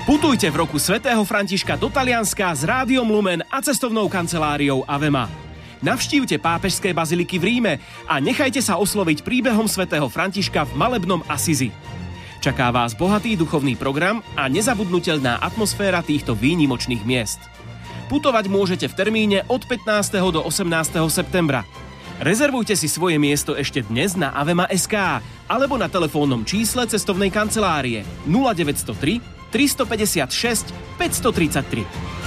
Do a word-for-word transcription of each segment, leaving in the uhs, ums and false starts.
Putujte v roku svätého Františka do Talianska s Rádiom Lumen a cestovnou kanceláriou Avema. Navštívte pápežské baziliky v Ríme a nechajte sa osloviť príbehom svätého Františka v malebnom Asizi. Čaká vás bohatý duchovný program a nezabudnutelná atmosféra týchto výnimočných miest. Putovať môžete v termíne od pätnásteho do osemnásteho septembra. Rezervujte si svoje miesto ešte dnes na avema bodka es ká alebo na telefónnom čísle cestovnej kancelárie nula deväť nula tri, tristopäťdesiatšesť, päťstotridsaťtri.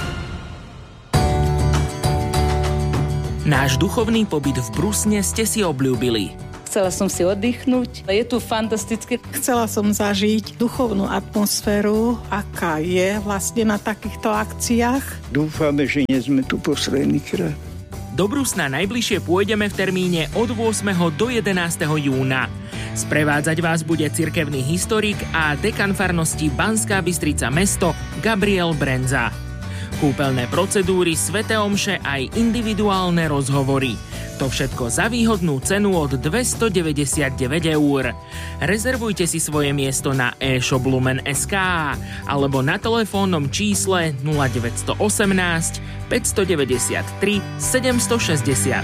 Náš duchovný pobyt v Brusne ste si obľúbili. Chcela som si oddychnúť. Je tu fantastické. Chcela som zažiť duchovnú atmosféru, aká je vlastne na takýchto akciách. Dúfame, že nie sme tu posledný krát. Do Brusna najbližšie pôjdeme v termíne od ôsmeho do jedenásteho júna. Sprevádzať vás bude cirkevný historik a dekan farnosti Banská Bystrica mesto Gabriel Brenza. Kúpeľné procedúry, sväté omše aj individuálne rozhovory. To všetko za výhodnú cenu od dvestodeväťdesiatdeväť eur. Rezervujte si svoje miesto na e-shop lumen bodka es ká alebo na telefónnom čísle nula deväť jedna osem, päťstodeväťdesiattri, sedemstošesťdesiat.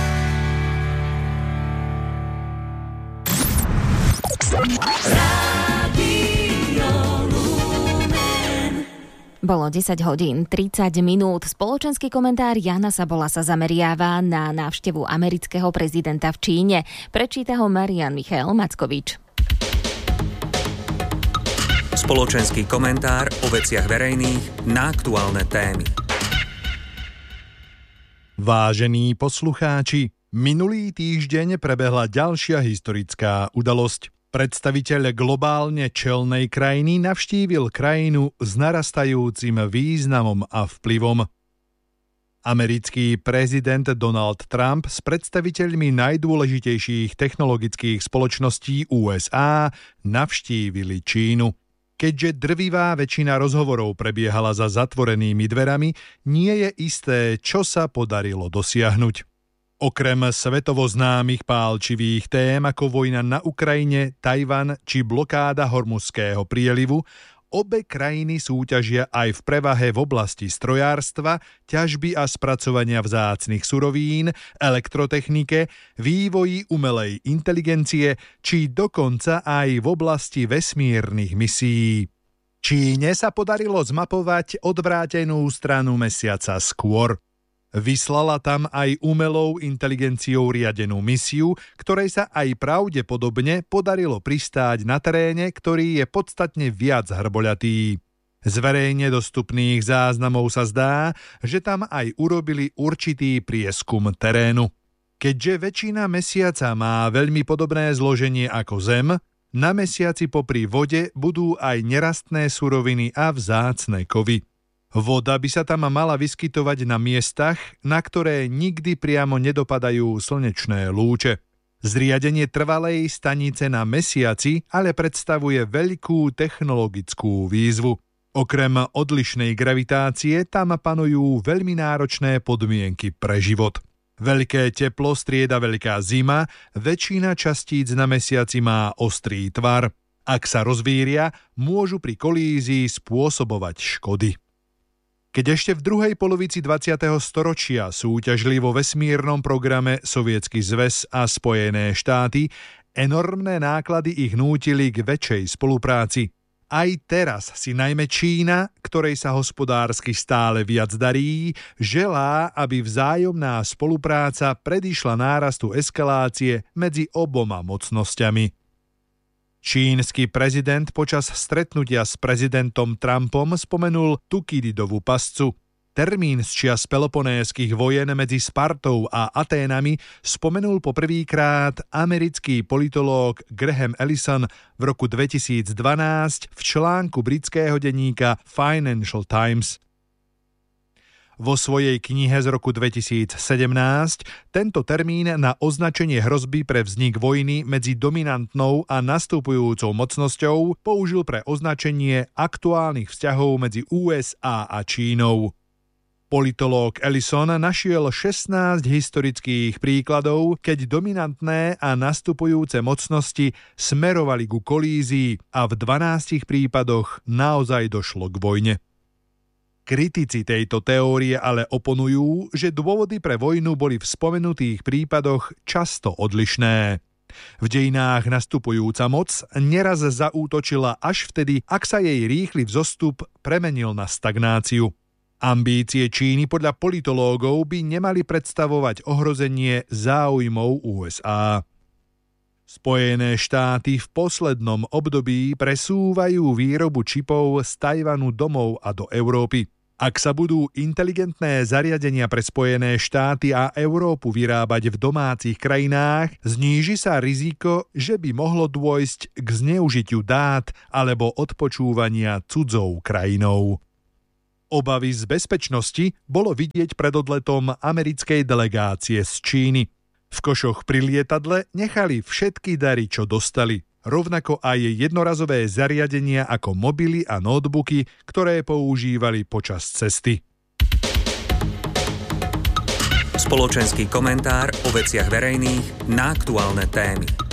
Bolo desať hodín tridsať minút. Spoločenský komentár Jana Sabola sa zameriava na návštevu amerického prezidenta v Číne. Prečíta ho Marian Michael Mackovič. Spoločenský komentár o veciach verejných na aktuálne témy. Vážení poslucháči, minulý týždeň prebehla ďalšia historická udalosť. Predstaviteľ globálne čelnej krajiny navštívil krajinu s narastajúcim významom a vplyvom. Americký prezident Donald Trump s predstaviteľmi najdôležitejších technologických spoločností ú es á navštívili Čínu. Keďže drvivá väčšina rozhovorov prebiehala za zatvorenými dverami, nie je isté, čo sa podarilo dosiahnuť. Okrem svetovo známych pálčivých tém ako vojna na Ukrajine, Tajvan či blokáda Hormuzského prielivu, obe krajiny súťažia aj v prevahe v oblasti strojárstva, ťažby a spracovania vzácnych surovín, elektrotechnike, vývoji umelej inteligencie či dokonca aj v oblasti vesmírnych misií. Číne sa podarilo zmapovať odvrátenú stranu mesiaca skôr. Vyslala tam aj umelou inteligenciou riadenú misiu, ktorej sa aj pravdepodobne podarilo pristáť na teréne, ktorý je podstatne viac hrboľatý. Z verejne dostupných záznamov sa zdá, že tam aj urobili určitý prieskum terénu. Keďže väčšina mesiaca má veľmi podobné zloženie ako Zem, na mesiaci popri vode budú aj nerastné suroviny a vzácne kovy. Voda by sa tam mala vyskytovať na miestach, na ktoré nikdy priamo nedopadajú slnečné lúče. Zriadenie trvalej stanice na mesiaci ale predstavuje veľkú technologickú výzvu. Okrem odlišnej gravitácie tam panujú veľmi náročné podmienky pre život. Veľké teplo strieda veľká zima, väčšina častíc na mesiaci má ostrý tvar. Ak sa rozvíria, môžu pri kolízii spôsobovať škody. Keď ešte v druhej polovici dvadsiateho storočia súťažili vo vesmírnom programe Sovietsky zväz a Spojené štáty, enormné náklady ich nútili k väčšej spolupráci. Aj teraz si najmä Čína, ktorej sa hospodársky stále viac darí, želá, aby vzájomná spolupráca predišla nárastu eskalácie medzi oboma mocnosťami. Čínsky prezident počas stretnutia s prezidentom Trumpom spomenul Tukididovú pascu. Termín z čias peloponéskych vojen medzi Spartou a Aténami spomenul poprvýkrát americký politológ Graham Allison v roku dvetisícdvanásť v článku britského denníka Financial Times. Vo svojej knihe z roku dvetisícsedemnásť tento termín na označenie hrozby pre vznik vojny medzi dominantnou a nastupujúcou mocnosťou použil pre označenie aktuálnych vzťahov medzi ú es á a Čínou. Politológ Ellison našiel šestnásť historických príkladov, keď dominantné a nastupujúce mocnosti smerovali ku kolízii a v dvanástich prípadoch naozaj došlo k vojne. Kritici tejto teórie ale oponujú, že dôvody pre vojnu boli v spomenutých prípadoch často odlišné. V dejinách nastupujúca moc neraz zaútočila až vtedy, ak sa jej rýchly vzostup premenil na stagnáciu. Ambície Číny podľa politológov by nemali predstavovať ohrozenie záujmov ú es á. Spojené štáty v poslednom období presúvajú výrobu čipov z Tajvanu domov a do Európy. Ak sa budú inteligentné zariadenia pre Spojené štáty a Európu vyrábať v domácich krajinách, zníži sa riziko, že by mohlo dôjsť k zneužitiu dát alebo odpočúvania cudzou krajinou. Obavy z bezpečnosti bolo vidieť pred odletom americkej delegácie z Číny. V košoch pri lietadle nechali všetky dary, čo dostali. Rovnako aj jednorazové zariadenia ako mobily a notebooky, ktoré používali počas cesty. Spoločenský komentár o veciach verejných na aktuálne témy.